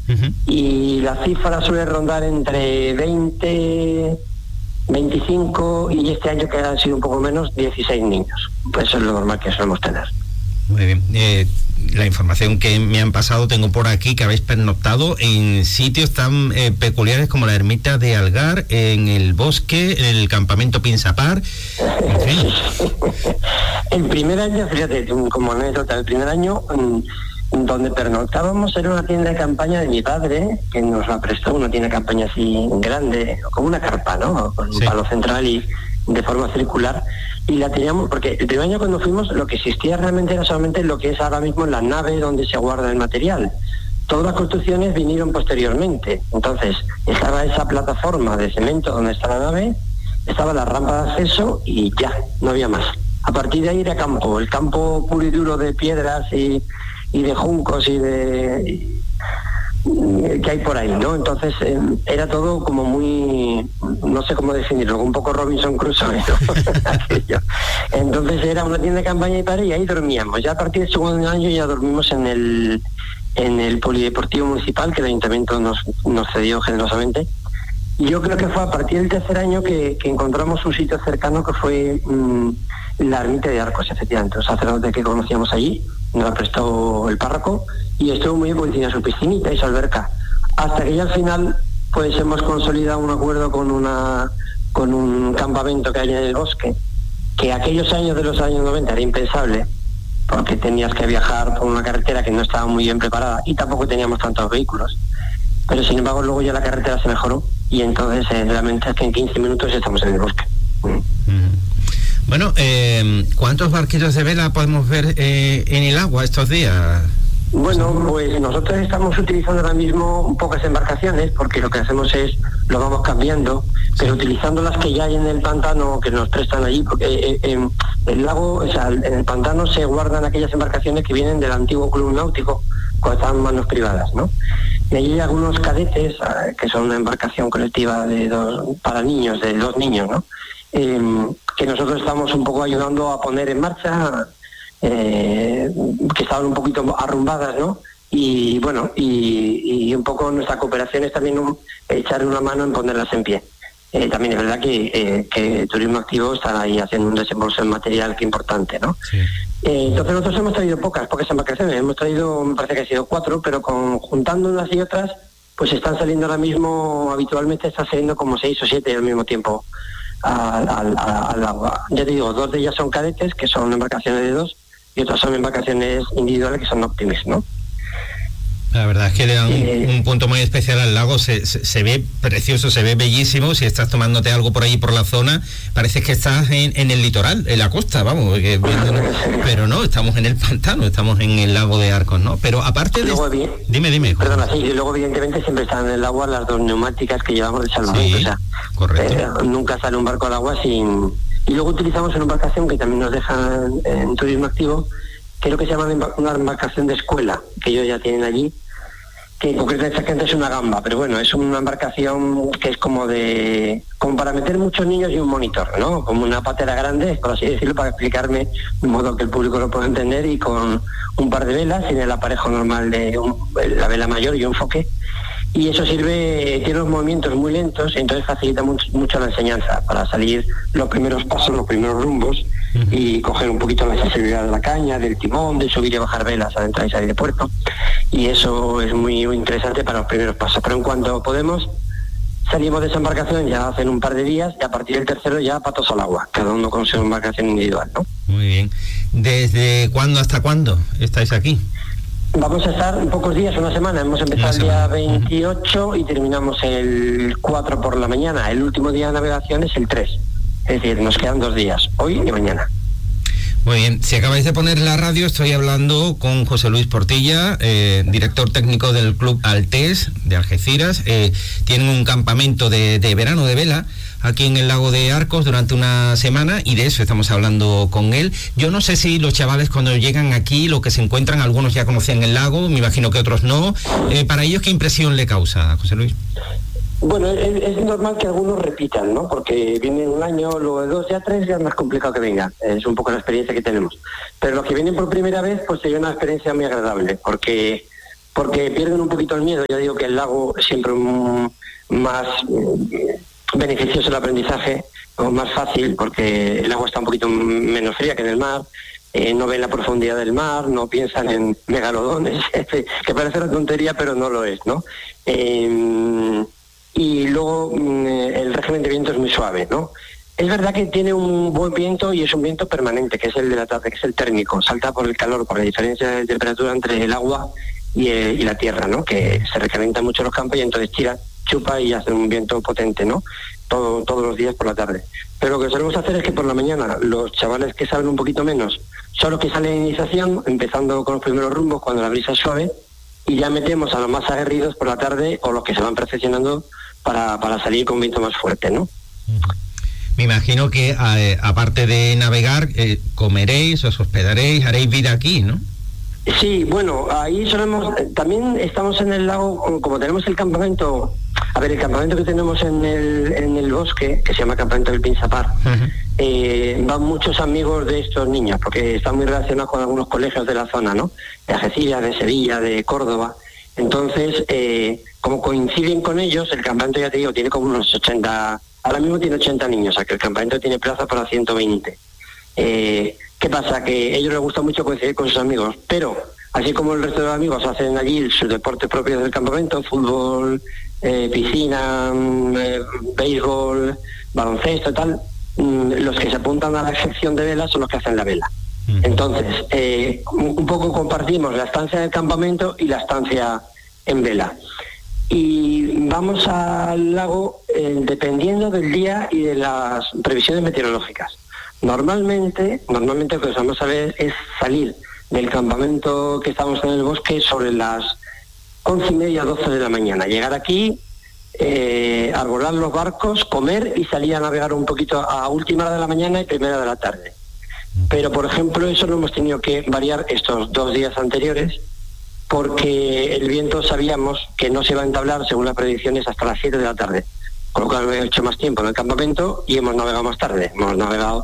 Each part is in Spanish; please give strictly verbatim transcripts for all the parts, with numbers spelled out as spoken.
Uh-huh. Y la cifra suele rondar entre veinte, veinticinco y este año, que ha sido un poco menos, dieciséis niños. Pues eso es lo normal que solemos tener. Muy bien. Eh, la información que me han pasado, tengo por aquí que habéis pernoctado en sitios tan eh, peculiares como la ermita de Algar, en el bosque, en el campamento Pinsapar, en fin. El primer año, fíjate, como anécdota, el primer año donde pernoctábamos era una tienda de campaña de mi padre, que nos la prestó, una tienda de campaña así grande, como una carpa, ¿no? Con un sí. palo central y de forma circular, y la teníamos, porque el primer año cuando fuimos lo que existía realmente era solamente lo que es ahora mismo la nave donde se guarda el material. Todas las construcciones vinieron posteriormente, entonces estaba esa plataforma de cemento donde está la nave, estaba la rampa de acceso y ya, no había más. A partir de ahí era campo, el campo puro y duro de piedras y, y de juncos y de... Y, que hay por ahí, ¿no? Entonces eh, era todo como muy, no sé cómo definirlo, un poco Robinson Crusoe, ¿no? Entonces era una tienda de campaña y padre, y ahí dormíamos. Ya a partir del segundo año ya dormimos en el en el polideportivo municipal, que el ayuntamiento nos, nos cedió generosamente. Y yo creo que fue a partir del tercer año que, que encontramos un sitio cercano, que fue mmm, la ermita de Arcos, efectivamente. Un sacerdote que conocíamos allí, nos la prestó el párroco, y estuvo muy bien porque tenía su piscinita y su alberca. Hasta que ya al final pues hemos consolidado un acuerdo con una con un campamento que hay en el bosque, que aquellos años de los años noventa era impensable, porque tenías que viajar por una carretera que no estaba muy bien preparada y tampoco teníamos tantos vehículos. Pero sin embargo luego ya la carretera se mejoró y entonces eh, realmente es que en quince minutos estamos en el bosque. Mm. Bueno, eh, ¿cuántos barquillos de vela podemos ver eh, en el agua estos días? Bueno, pues nosotros estamos utilizando ahora mismo pocas embarcaciones, porque lo que hacemos es, lo vamos cambiando, pero utilizando las que ya hay en el pantano, que nos prestan allí, porque eh, eh, el lago, o sea, en el pantano se guardan aquellas embarcaciones que vienen del antiguo club náutico, cuando estaban en manos privadas, ¿no? Y allí hay algunos cadetes, que son una embarcación colectiva de dos, para niños, de dos niños, ¿no? Eh, que nosotros estamos un poco ayudando a poner en marcha, eh, que estaban un poquito arrumbadas, ¿no? Y bueno, y, y un poco nuestra cooperación es también un, echar una mano en ponerlas en pie. Eh, también es verdad que, eh, que Turismo Activo está ahí haciendo un desembolso en material que importante, ¿no? Sí. Eh, entonces nosotros hemos traído pocas, pocas embarcaciones, hemos traído, me parece que ha sido cuatro, pero con, juntando unas y otras, pues están saliendo ahora mismo, habitualmente están saliendo como seis o siete al mismo tiempo al, al, al agua. Ya te digo, dos de ellas son cadetes, que son embarcaciones de dos, y otras son embarcaciones individuales, que son Optimis, ¿no? La verdad es que le dan eh, un, un punto muy especial al lago, se, se, se ve precioso, se ve bellísimo. Si estás tomándote algo por ahí por la zona, parece que estás en, en el litoral, en la costa, vamos, que, pero no, estamos en el pantano, estamos en el lago de Arcos, ¿no? Pero aparte de... Luego, bien, dime, dime. Perdona, sí, y luego evidentemente siempre están en el agua las dos neumáticas que llevamos de salvamento, sí, o sea, correcto. Eh, nunca sale un barco al agua sin... Y luego utilizamos una embarcación que también nos dejan en, en Turismo Activo, creo que se llama una embarcación de escuela, que ellos ya tienen allí, que concretamente es una gamba, pero bueno, es una embarcación que es como de como para meter muchos niños y un monitor, ¿no? Como una patera grande, por así decirlo, para explicarme de modo que el público lo pueda entender, y con un par de velas y en el aparejo normal de un, la vela mayor y un foque. Y eso sirve, tiene unos movimientos muy lentos, y entonces facilita mucho, mucho la enseñanza para salir los primeros pasos, los primeros rumbos, uh-huh. y coger un poquito la sensibilidad de la caña, del timón, de subir y bajar velas adentro y salir de puerto. Y eso es muy, muy interesante para los primeros pasos. Pero en cuanto podemos, salimos de esa embarcación ya hacen un par de días, y a partir del tercero ya patos al agua, cada uno con su embarcación individual, ¿no? Muy bien. ¿Desde cuándo hasta cuándo estáis aquí? Vamos a estar pocos días, una semana. Hemos empezado el día veintiocho y terminamos el cuatro por la mañana. El último día de navegación es el tres. Es decir, nos quedan dos días, hoy y mañana. Muy bien, si acabáis de poner la radio, estoy hablando con José Luis Portilla, eh, director técnico del Club Altés de Algeciras. Eh, tienen un campamento de, de verano de vela aquí en el lago de Arcos durante una semana, y de eso estamos hablando con él. Yo no sé si los chavales cuando llegan aquí, lo que se encuentran, algunos ya conocían el lago, me imagino que otros no. Eh, para ellos, ¿qué impresión le causa, José Luis? Bueno, es, es normal que algunos repitan, ¿no? Porque vienen un año, luego de dos, ya tres, ya es más complicado que vengan. Es un poco la experiencia que tenemos. Pero los que vienen por primera vez, pues sería una experiencia muy agradable, porque porque pierden un poquito el miedo. Ya digo que el lago es siempre un, más beneficioso el aprendizaje, o más fácil, porque el agua está un poquito menos fría que en el mar. Eh, no ven la profundidad del mar, no piensan en megalodones, que parece una tontería, pero no lo es, ¿no? Eh, y luego el régimen de viento es muy suave, ¿no? Es verdad que tiene un buen viento y es un viento permanente, que es el de la tarde, que es el térmico, salta por el calor, por la diferencia de temperatura entre el agua y, el, y la tierra, ¿no? Que se recalientan mucho los campos y entonces tira, chupa y hace un viento potente, ¿no? Todo, todos los días por la tarde. Pero lo que solemos hacer es que por la mañana los chavales que saben un poquito menos son los que salen en iniciación, empezando con los primeros rumbos cuando la brisa es suave, y ya metemos a los más aguerridos por la tarde o los que se van perfeccionando para, para salir con viento más fuerte, ¿no? Me imagino que eh, aparte de navegar, eh, comeréis, os hospedaréis, haréis vida aquí, ¿no? Sí, bueno, ahí solemos, también estamos en el lago, como tenemos el campamento, a ver, el campamento que tenemos en el, en el bosque, que se llama Campamento del Pinzapar, uh-huh. eh, van muchos amigos de estos niños, porque están muy relacionados con algunos colegios de la zona, ¿no? De Algeciras, de Sevilla, de Córdoba. Entonces, eh, como coinciden con ellos, el campamento, ya te digo, tiene como unos ochenta, ahora mismo tiene ochenta niños, o sea que el campamento tiene plaza para ciento veinte. Eh, ¿Qué pasa? Que a ellos les gusta mucho coincidir con sus amigos, pero así como el resto de los amigos hacen allí sus deportes propios del campamento, fútbol, eh, piscina, eh, béisbol, baloncesto y tal, mm, los que se apuntan a la sección de vela son los que hacen la vela. Uh-huh. Entonces, eh, un poco compartimos la estancia del campamento y la estancia en vela. Y vamos al lago eh, dependiendo del día y de las previsiones meteorológicas. Normalmente, normalmente lo que vamos a ver es salir del campamento que estamos en el bosque sobre las once y media, doce de la mañana. Llegar aquí, eh, arbolar los barcos, comer y salir a navegar un poquito a última hora de la mañana y primera de la tarde. Pero, por ejemplo, eso lo hemos tenido que variar estos dos días anteriores, porque el viento sabíamos que no se iba a entablar, según las predicciones, hasta las siete de la tarde. Con lo cual hemos hecho más tiempo en el campamento y hemos navegado más tarde. Hemos navegado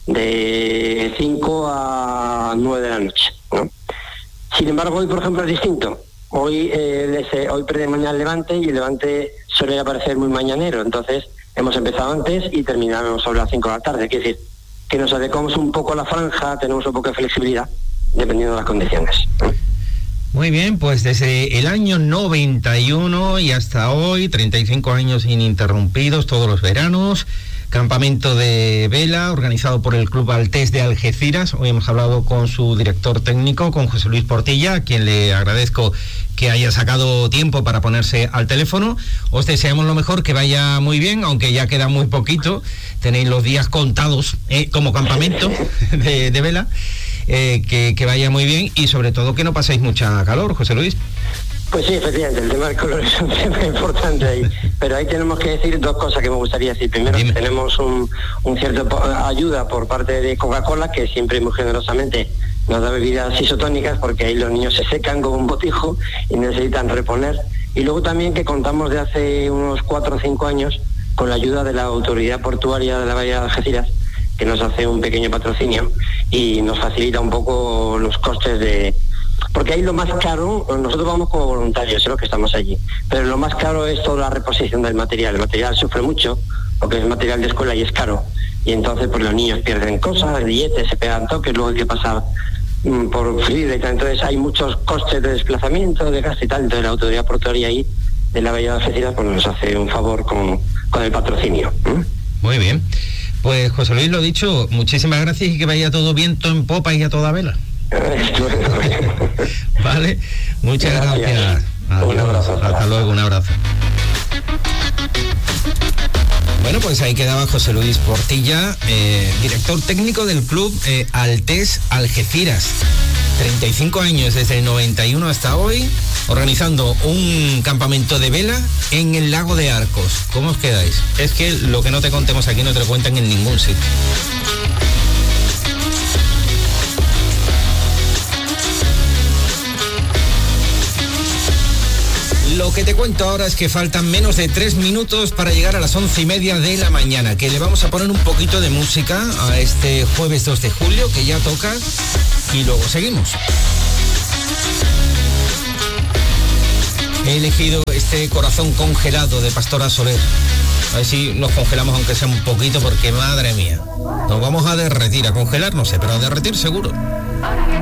de cinco a nueve de la noche, ¿no? Sin embargo, hoy, por ejemplo, es distinto. Hoy eh, ese, hoy predomina el levante y el levante suele aparecer muy mañanero. Entonces, hemos empezado antes y terminamos sobre las cinco de la tarde. Quiere decir que nos adecuamos un poco a la franja, tenemos un poco de flexibilidad, dependiendo de las condiciones, ¿no? Muy bien, pues desde el año noventa y uno y hasta hoy, treinta y cinco años ininterrumpidos, todos los veranos, campamento de vela organizado por el Club Altés de Algeciras. Hoy hemos hablado con su director técnico, con José Luis Portilla, a quien le agradezco que haya sacado tiempo para ponerse al teléfono. Os deseamos lo mejor, que vaya muy bien, aunque ya queda muy poquito, tenéis los días contados eh, como campamento de, de vela. Eh, que, que vaya muy bien y sobre todo que no paséis mucha calor, José Luis. Pues sí, efectivamente, el tema del color es un tema importante ahí, pero ahí tenemos que decir dos cosas que me gustaría decir. Primero, Dime. tenemos un, un cierto po- ayuda por parte de Coca-Cola, que siempre muy generosamente nos da bebidas isotónicas, porque ahí los niños se secan como un botijo y necesitan reponer. Y luego también que contamos de hace unos cuatro o cinco años con la ayuda de la Autoridad Portuaria de la Bahía de Algeciras, que nos hace un pequeño patrocinio y nos facilita un poco los costes de... Porque ahí lo más caro, nosotros vamos como voluntarios, es lo que estamos allí, pero lo más caro es toda la reposición del material. El material sufre mucho, porque es material de escuela y es caro, y entonces pues los niños pierden cosas, billetes, se pegan toques, luego hay que pasar mm, por fluida y tal. Entonces hay muchos costes de desplazamiento, de gasto y tal. Entonces la Autoridad Portuaria ahí de la Bahía de Algeciras pues nos hace un favor con, con el patrocinio. ¿Mm? Muy bien. Pues José Luis, lo dicho, muchísimas gracias y que vaya todo viento en popa y a toda vela. Vale, muchas gracias. gracias. Adiós. Un abrazo. Hasta luego, un abrazo. Bueno, pues ahí quedaba José Luis Portilla, eh, director técnico del Club eh, Altés Algeciras. treinta y cinco años desde el noventa y uno hasta hoy, organizando un campamento de vela en el lago de Arcos. ¿Cómo os quedáis? Es que lo que no te contemos aquí no te lo cuentan en ningún sitio. Lo que te cuento ahora es que faltan menos de tres minutos para llegar a las once y media de la mañana, que le vamos a poner un poquito de música a este jueves dos de julio, que ya toca, y luego seguimos. He elegido este Corazón congelado de Pastora Soler. A ver si nos congelamos aunque sea un poquito, porque madre mía, nos vamos a derretir, a congelar no sé, pero a derretir seguro.